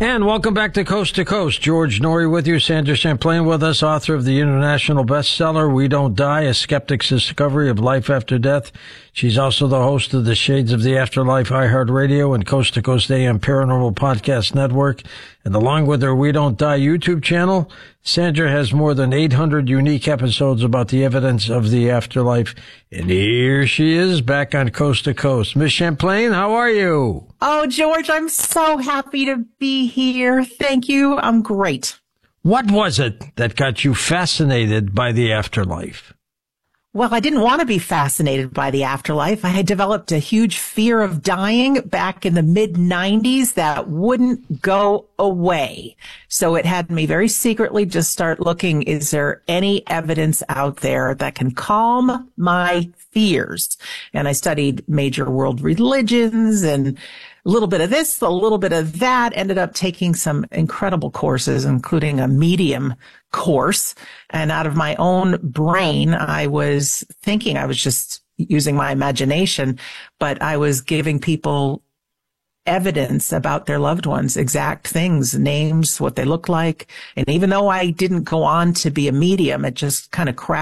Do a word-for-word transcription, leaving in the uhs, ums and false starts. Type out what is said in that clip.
And welcome back to Coast to Coast. George Noory with you. Sandra Champlain with us, author of the international bestseller, We Don't Die, A Skeptic's Discovery of Life After Death. She's also the host of the Shades of the Afterlife iHeartRadio and Coast to Coast A M Paranormal Podcast Network. And along with her We Don't Die YouTube channel, Sandra has more than eight hundred unique episodes about the evidence of the afterlife. And here she is back on Coast to Coast. Miss Champlain, how are you? Oh, George, I'm so happy to be here. Thank you. I'm great. What was it that got you fascinated by the afterlife? Well, I didn't want to be fascinated by the afterlife. I had developed a huge fear of dying back in the mid nineties that wouldn't go away. So it had me very secretly just start looking, is there any evidence out there that can calm my fears? And I studied major world religions and a little bit of this, a little bit of that, ended up taking some incredible courses, including a medium course. And out of my own brain, I was thinking, I was just using my imagination, but I was giving people evidence about their loved ones, exact things, names, what they look like. And even though I didn't go on to be a medium, it just kind of crashed.